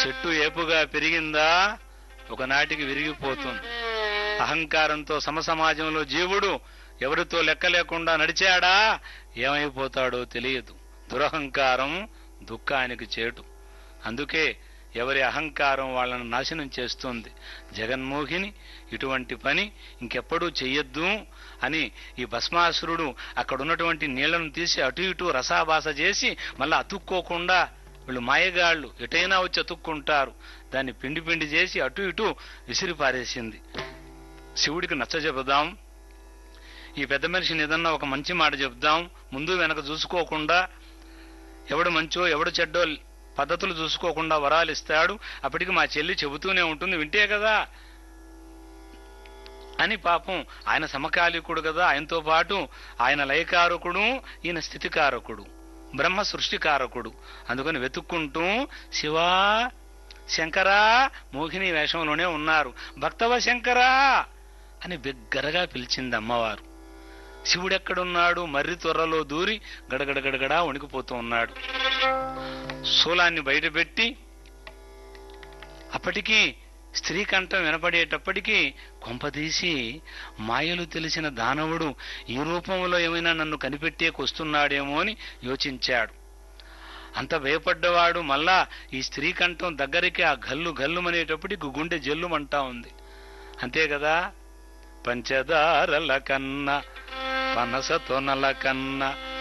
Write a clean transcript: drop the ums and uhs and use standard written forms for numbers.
చెట్టు ఏపుగా పెరిగిందా ఒకనాటికి విరిగిపోతుంది. అహంకారంతో సమసమాజంలో జీవుడు ఎవరితో లెక్క లేకుండా నడిచాడా ఏమైపోతాడో తెలియదు. దురహంకారం దుఃఖానికి చేటు. అందుకే ఎవరి అహంకారం వాళ్ళను నాశనం చేస్తుంది. జగన్మోహిని ఇటువంటి పని ఇంకెప్పుడూ చెయ్యొద్దు అని ఈ భస్మాసురుడు అక్కడున్నటువంటి నీళ్లను తీసి అటు ఇటు రసాభాస చేసి మళ్ళా అతుక్కోకుండా, వీళ్ళు మాయగాళ్లు ఎటైనా వచ్చి అతుక్కుంటారు, దాన్ని పిండి పిండి చేసి అటు ఇటు విసిరి పారేసింది. శివుడికి నచ్చ చెబుదాం, ఈ పెద్ద మనిషిని ఏదన్నా ఒక మంచి మాట చెబుదాం, ముందు వెనక చూసుకోకుండా, ఎవడు మంచో ఎవడు చెడ్డో పద్ధతులు చూసుకోకుండా వరాలు ఇస్తాడు, అప్పటికి మా చెల్లి చెబుతూనే ఉంటుంది, వింటే కదా అని. పాపం ఆయన సమకాలికుడు కదా, ఆయనతో పాటు ఆయన లయకారకుడు, ఈయన స్థితికారకుడు, బ్రహ్మ సృష్టికారకుడు. అందుకని వెతుక్కుంటూ శివా శంకరా మోహిని వేషంలోనే ఉన్నారు. భక్తవ శంకరా అని బిగ్గరగా పిలిచింది అమ్మవారు. శివుడెక్కడున్నాడు? మర్రి త్వరలో దూరి గడగడ గడగడా వణికిపోతూ ఉన్నాడు. శూలాన్ని బయటపెట్టి అప్పటికీ స్త్రీ కంఠం వినపడేటప్పటికీ కొంపదీసి మాయలు తెలిసిన దానవుడు ఈ రూపంలో ఏమైనా నన్ను కనిపెట్టేకొస్తున్నాడేమో అని యోచించాడు. అంత భయపడ్డవాడు మళ్ళా ఈ స్త్రీ కంఠం దగ్గరికి ఆ గల్లు గల్లుమనేటప్పటికి గుండె జల్లుమంటా ఉంది. అంతే కదా, పంచదారల కన్నా పనస తొనల కన్నా